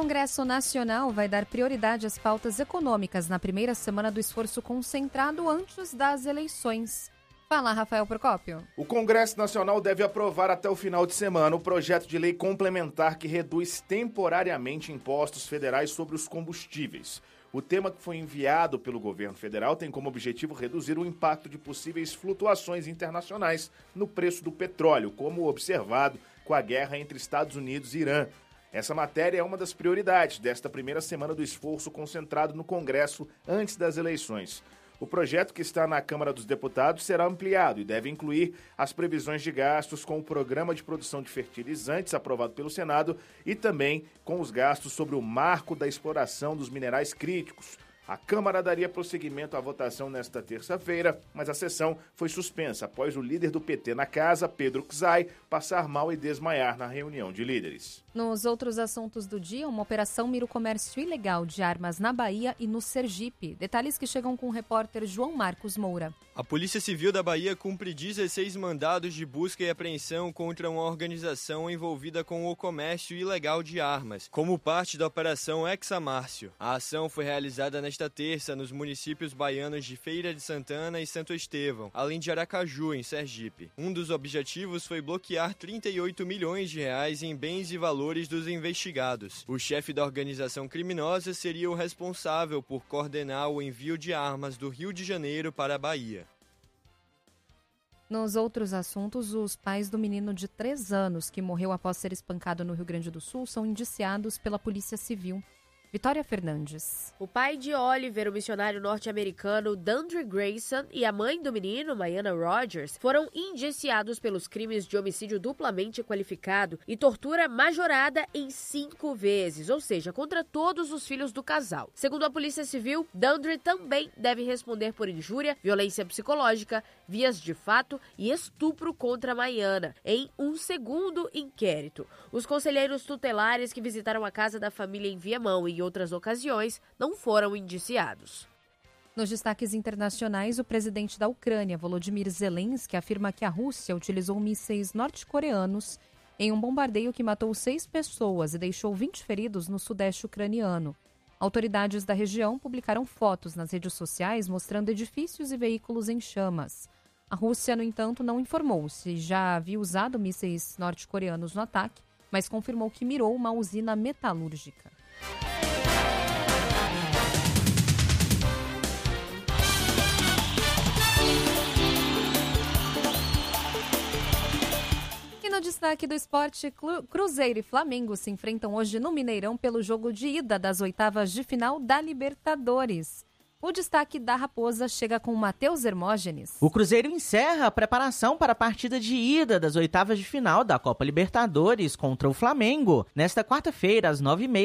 Congresso Nacional vai dar prioridade às pautas econômicas na primeira semana do esforço concentrado antes das eleições. Fala, Rafael Procópio. O Congresso Nacional deve aprovar até o final de semana o projeto de lei complementar que reduz temporariamente impostos federais sobre os combustíveis. O tema que foi enviado pelo governo federal tem como objetivo reduzir o impacto de possíveis flutuações internacionais no preço do petróleo, como observado com a guerra entre Estados Unidos e Irã. Essa matéria é uma das prioridades desta primeira semana do esforço concentrado no Congresso antes das eleições. O projeto, que está na Câmara dos Deputados, será ampliado e deve incluir as previsões de gastos com o Programa de Produção de Fertilizantes, aprovado pelo Senado, e também com os gastos sobre o marco da exploração dos minerais críticos. A Câmara daria prosseguimento à votação nesta terça-feira, mas a sessão foi suspensa após o líder do PT na casa, Pedro Czai, passar mal e desmaiar na reunião de líderes. Nos outros assuntos do dia, uma operação mira o comércio ilegal de armas na Bahia e no Sergipe. Detalhes que chegam com o repórter João Marcos Moura. A Polícia Civil da Bahia cumpre 16 mandados de busca e apreensão contra uma organização envolvida com o comércio ilegal de armas, como parte da Operação Hexamárcio. A ação foi realizada nesta terça nos municípios baianos de Feira de Santana e Santo Estevão, além de Aracaju, em Sergipe. Um dos objetivos foi bloquear 38 milhões de reais em bens e valores dos investigados. O chefe da organização criminosa seria o responsável por coordenar o envio de armas do Rio de Janeiro para a Bahia. Nos outros assuntos, os pais do menino de 3 anos que morreu após ser espancado no Rio Grande do Sul são indiciados pela Polícia Civil. Vitória Fernandes. O pai de Oliver, o missionário norte-americano Dandre Grayson, e a mãe do menino, Mayana Rogers, foram indiciados pelos crimes de homicídio duplamente qualificado e tortura majorada em 5 vezes, ou seja, contra todos os filhos do casal. Segundo a Polícia Civil, Dandre também deve responder por injúria, violência psicológica, vias de fato e estupro contra Mayana, em um segundo inquérito. Os conselheiros tutelares que visitaram a casa da família em Viamão e outras ocasiões não foram indiciados. Nos destaques internacionais, o presidente da Ucrânia, Volodymyr Zelensky, afirma que a Rússia utilizou mísseis norte-coreanos em um bombardeio que matou 6 pessoas e deixou 20 feridos no sudeste ucraniano. Autoridades da região publicaram fotos nas redes sociais mostrando edifícios e veículos em chamas. A Rússia, no entanto, não informou se já havia usado mísseis norte-coreanos no ataque, mas confirmou que mirou uma usina metalúrgica. No destaque do esporte, Cruzeiro e Flamengo se enfrentam hoje no Mineirão pelo jogo de ida das oitavas de final da Libertadores. O destaque da Raposa chega com Matheus Hermógenes. O Cruzeiro encerra a preparação para a partida de ida das oitavas de final da Copa Libertadores contra o Flamengo, nesta quarta-feira, às 9h30.